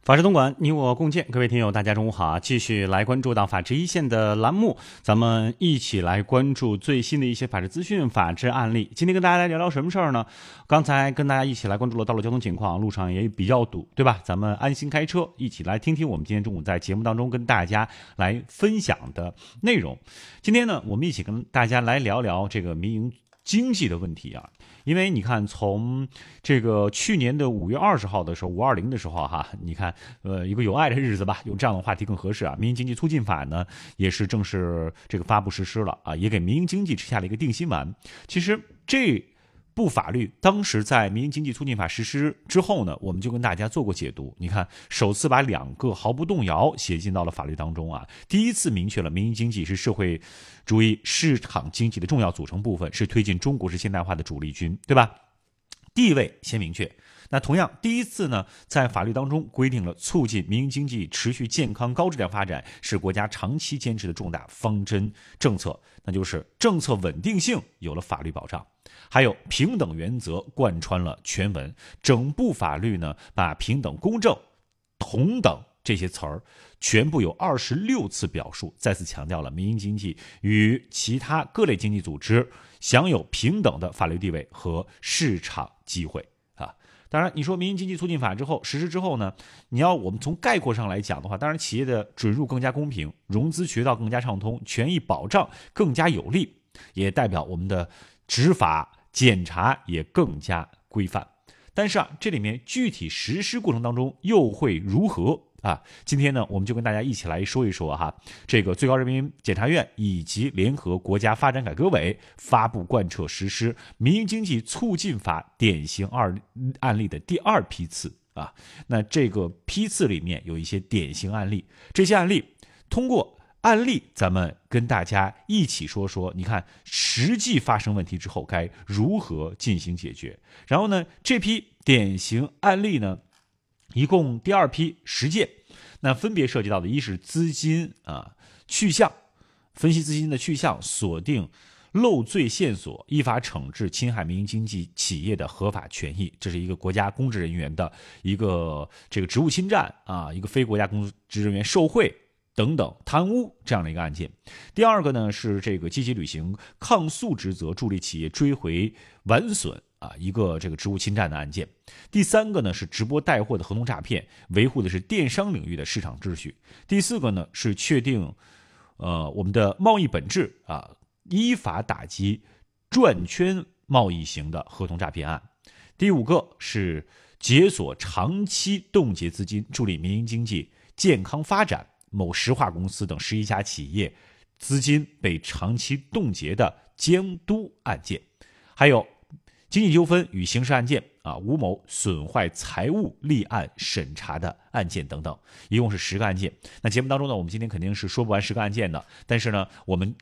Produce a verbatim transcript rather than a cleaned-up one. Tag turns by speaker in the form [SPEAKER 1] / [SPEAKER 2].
[SPEAKER 1] 法治东莞，你我共建。各位听友，大家中午好啊！继续来关注到法治一线的栏目，咱们一起来关注最新的一些法治资讯、法治案例。今天跟大家来聊聊什么事儿呢？刚才跟大家一起来关注了道路交通情况，路上也比较堵，对吧？咱们安心开车，一起来听听我们今天中午在节目当中跟大家来分享的内容。今天呢，我们一起跟大家来聊聊这个民营经济的问题啊。因为你看，从这个去年的五月二十号的时候，五二零的时候哈，你看，呃，一个有爱的日子吧，用这样的话题更合适啊。民营经济促进法呢，也是正式这个发布实施了啊，也给民营经济吃下了一个定心丸。其实这部法律当时在民营经济促进法实施之后呢，我们就跟大家做过解读。你看，首次把两个毫不动摇写进到了法律当中啊，第一次明确了民营经济是社会主义市场经济的重要组成部分，是推进中国式现代化的主力军，对吧？地位先明确。那同样，第一次呢，在法律当中规定了促进民营经济持续健康高质量发展是国家长期坚持的重大方针政策，那就是政策稳定性有了法律保障。还有平等原则贯穿了全文，整部法律呢，把平等、公正、同等这些词儿全部有二十六次表述，再次强调了民营经济与其他各类经济组织享有平等的法律地位和市场机会啊。当然，你说民营经济促进法之后实施之后呢，你要我们从概括上来讲的话，当然企业的准入更加公平，融资渠道更加畅通，权益保障更加有力，也代表我们的执法检查也更加规范。但是啊，这里面具体实施过程当中又会如何啊？今天呢，我们就跟大家一起来说一说哈，这个最高人民检察院以及联合国家发展改革委发布贯彻实施民营经济促进法典型二案例的第二批次啊。那这个批次里面有一些典型案例，这些案例通过案例咱们跟大家一起说说，你看实际发生问题之后该如何进行解决。然后呢，这批典型案例呢，一共第二批十件，那分别涉及到的一是资金啊去向，分析资金的去向，锁定漏罪线索，依法惩治侵害民营经济企业的合法权益，这是一个国家公职人员的一个这个职务侵占啊，一个非国家公职人员受贿等等贪污这样的一个案件。第二个呢是这个积极履行抗诉职责，助力企业追回完损啊，一个这个职务侵占的案件。第三个呢是直播带货的合同诈骗，维护的是电商领域的市场秩序。第四个呢是确定呃我们的贸易本质啊，依法打击转圈贸易型的合同诈骗案。第五个是解锁长期冻结资金，助力民营经济健康发展，某石化公司等十一家企业资金被长期冻结的监督案件。还有经济纠纷与刑事案件啊，吴某损坏财物立案审查的案件等等，一共是十个案件。那节目当中呢，我们今天肯定是说不完十个案件的，但是呢，我们